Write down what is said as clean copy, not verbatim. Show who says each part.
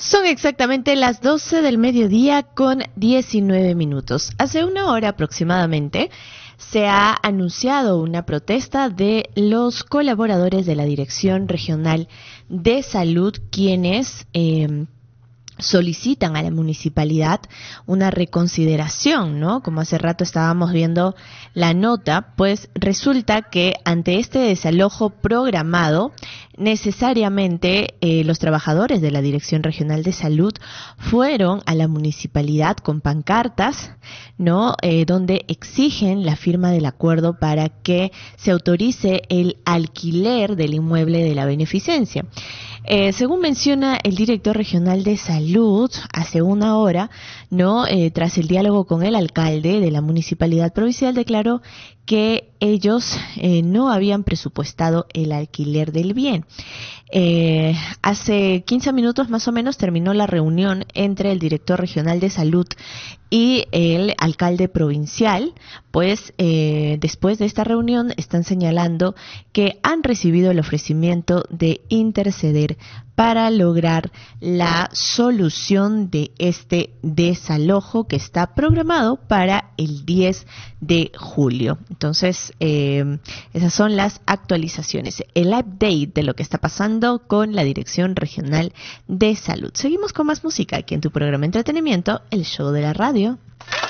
Speaker 1: Son exactamente las 12 del mediodía con 19 minutos. Hace una hora aproximadamente se ha anunciado una protesta de los colaboradores de la Dirección Regional de Salud, quienes solicitan a la municipalidad una reconsideración, ¿no? Como hace rato estábamos viendo la nota, pues resulta que ante este desalojo programado, necesariamente los trabajadores de la Dirección Regional de Salud fueron a la municipalidad con pancartas, ¿no? Donde exigen la firma del acuerdo para que se autorice el alquiler del inmueble de la beneficencia. Según menciona el director regional de salud, hace una hora, ¿no? Tras el diálogo con el alcalde de la municipalidad provincial, declaró que ellos no habían presupuestado el alquiler del bien. Hace 15 minutos más o menos terminó la reunión entre el director regional de salud y el alcalde provincial, pues después de esta reunión están señalando que han recibido el ofrecimiento de interceder para lograr la solución de este desalojo que está programado para el 10 de julio. Entonces, esas son las actualizaciones, el update de lo que está pasando con la Dirección Regional de Salud. Seguimos con más música aquí en tu programa de entretenimiento, El Show de la Radio.